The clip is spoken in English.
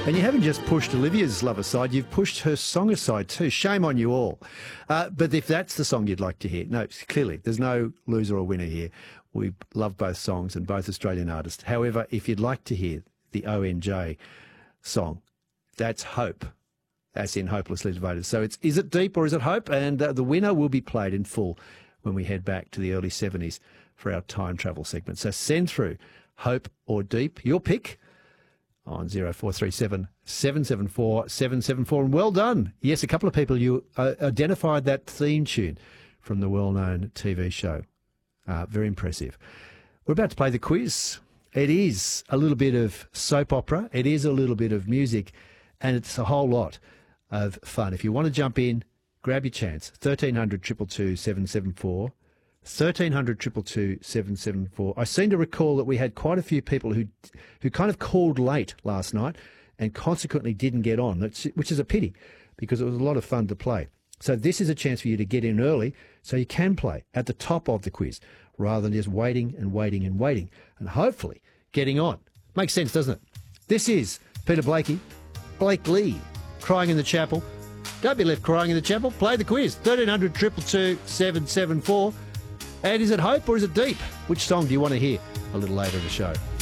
And you haven't just pushed Olivia's love aside, you've pushed her song aside too. Shame on you all. But if that's the song you'd like to hear, no, clearly, there's no loser or winner here. We love both songs and both Australian artists. However, if you'd like to hear the ONJ song, that's Hope. That's in Hopelessly Devoted. So is it deep or is it hope? And the winner will be played in full when we head back to the early 70s for our time travel segment. So send through Hope or Deep, your pick, on 0437 774 774. And well done. Yes, a couple of people, you identified that theme tune from the well-known TV show. Very impressive. We're about to play the quiz. It is a little bit of soap opera. It is a little bit of music. And it's a whole lot of fun. If you want to jump in, grab your chance. 1300 222 774. 1300 222 774. I seem to recall that we had quite a few people who kind of called late last night and consequently didn't get on, which is a pity because it was a lot of fun to play. So this is a chance for you to get in early so you can play at the top of the quiz rather than just waiting and waiting and waiting and hopefully getting on. Makes sense, doesn't it? This is Peter Blakely, Crying in the Chapel. Don't be left crying in the chapel. Play the quiz. 1300 222 774. And is it hope or is it deep? Which song do you want to hear a little later in the show?